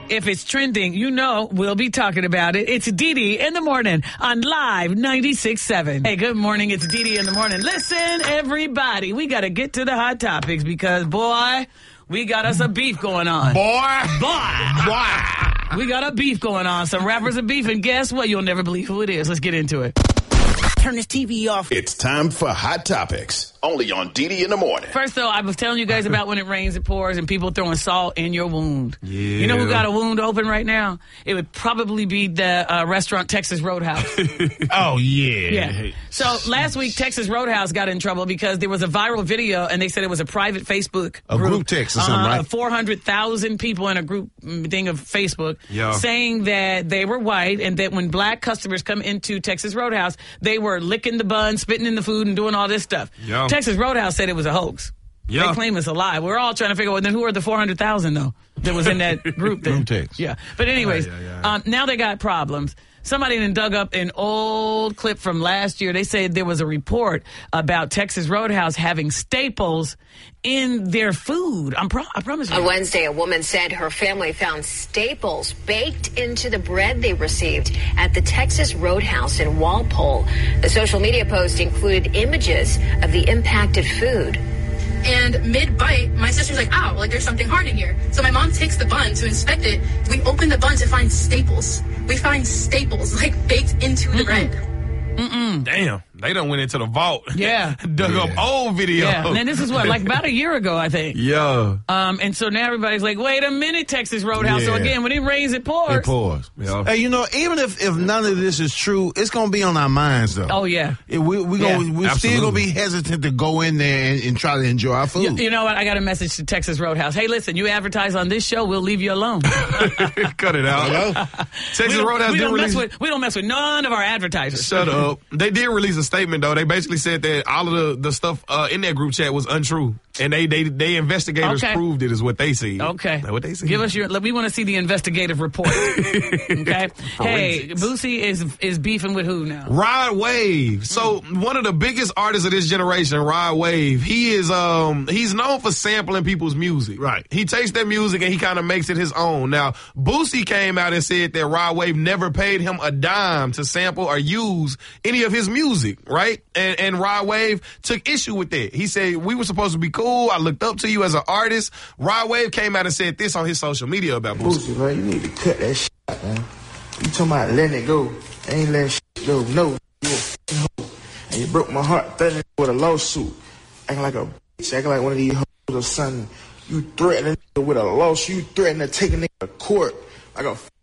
If it's trending, you know we'll be talking about it. It's Dee in the morning on Live 96.7. Hey, good morning. It's Dee in the morning. Listen, everybody, we got to get to the hot topics because, boy, we got us a beef going on. Boy. We got a beef going on. Some rappers are beefing. Guess what? You'll never believe who it is. Let's get into it. Turn this TV off. It's time for Hot Topics, only on Dee in the morning. First, though, I was telling you guys about when it rains, it pours, and people throwing salt in your wound. Yeah. You know who got a wound open right now? It would probably be the restaurant Texas Roadhouse. Oh, yeah. Yeah. So last week, Texas Roadhouse got in trouble because there was a viral video, and they said it was a private Facebook A group text or something, right? 400,000 people in a group thing of Facebook saying that they were white and that when black customers come into Texas Roadhouse, they were licking the bun, spitting in the food, and doing all this stuff. Yeah. Texas Roadhouse said it was a hoax. Yeah. They claim it's a lie. We're all trying to figure out, then who are the 400,000, though, that was in that group then? Group text. Yeah. But anyways, now they got problems. Somebody then dug up an old clip from last year. They said there was a report about Texas Roadhouse having staples in their food. I promise you. On Wednesday, a woman said her family found staples baked into the bread they received at the Texas Roadhouse in Walpole. The social media post included images of the impacted food. And mid-bite, my sister's like, ow, like there's something hard in here. So my mom takes the bun to inspect it. We open the bun to find staples. We find staples, like, baked into the bread. Damn. They done went into the vault. Yeah. Dug up old video. Yeah. And then this is what, like about a year ago, I think. Yeah. And so now everybody's like, wait a minute, Texas Roadhouse. So Yeah. again, when it rains, it pours. It pours. Yeah. Hey, you know, even if none of this is true, it's gonna be on our minds though. Oh yeah. We're still gonna be hesitant to go in there and try to enjoy our food. You know what? I got a message to Texas Roadhouse. Hey, listen, you advertise on this show, we'll leave you alone. Cut it out. Texas Roadhouse we did release. we don't mess with none of our advertisers. Shut up. They did release a statement though. They basically said that all of the stuff in that group chat was untrue, and they investigators proved it is what they see. Okay, what they see. Give us we want to see the investigative report. Okay. Hey, Boosie is beefing with who now? Rod Wave. So one of the biggest artists of this generation, Rod Wave, he is he's known for sampling people's music. Right. He takes their music and he kind of makes it his own. Now, Boosie came out and said that Rod Wave never paid him a dime to sample or use any of his music, right? And Rod Wave took issue with that. He said, we were supposed to be cool. I looked up to you as an artist. Rod Wave came out and said this on his social media about Boosie. Boosie, man, you need to cut that shit out, man. You talking about letting it go. I ain't letting shit go. No, you a f***ing hoe. And you broke my heart threatening with a lawsuit. Acting like a bitch, acting like one of these hoes or something. You threatening with a lawsuit. You threatening to take a nigga to court like a